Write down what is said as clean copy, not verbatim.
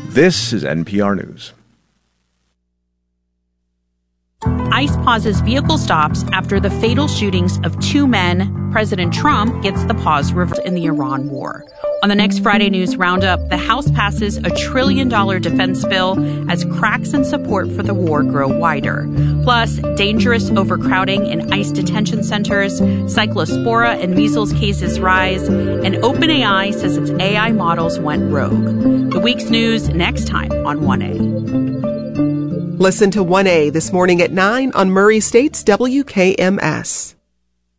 This is NPR News. ICE pauses vehicle stops after the fatal shootings of two men. President Trump gets the pause reversed in the Iran war. On the next Friday News Roundup, the House passes a $1 trillion defense bill as cracks in support for the war grow wider. Plus, dangerous overcrowding in ICE detention centers, cyclospora and measles cases rise, and OpenAI says its AI models went rogue. The week's news next time on 1A. Listen to 1A this morning at 9 on Murray State's WKMS.